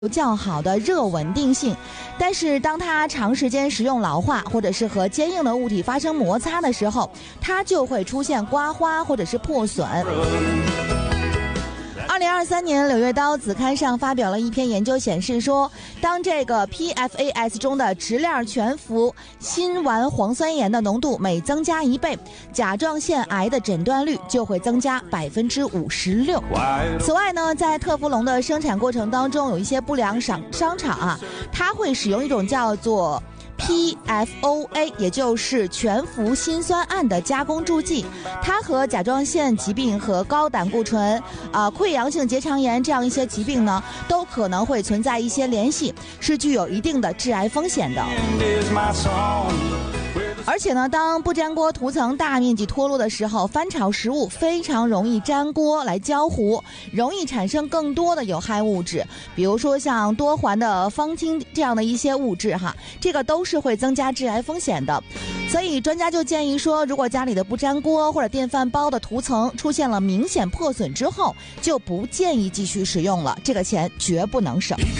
有较好的热稳定性，但是当它长时间食用老化，或者是和坚硬的物体发生摩擦的时候，它就会出现刮花或者是破损。2023年，《柳叶刀》子刊上发表了一篇研究，显示说，当这个 PFAS 中的直链全氟辛烷磺酸盐的浓度每增加1倍，甲状腺癌的诊断率就会增加56%。此外呢，在特氟龙的生产过程当中，有一些不良商场啊，它会使用一种叫做PFOA， 也就是全氟辛酸铵的加工助剂，它和甲状腺疾病和高胆固醇、溃疡性结肠炎这样一些疾病呢，都可能会存在一些联系，是具有一定的致癌风险的。而且呢，当不粘锅涂层大面积脱落的时候，翻炒食物非常容易粘锅来焦糊，容易产生更多的有害物质，比如说像多环的芳烃这样的一些物质哈，这个都是会增加致癌风险的。所以专家就建议说，如果家里的不粘锅或者电饭煲的涂层出现了明显破损之后，就不建议继续使用了，这个钱绝不能省。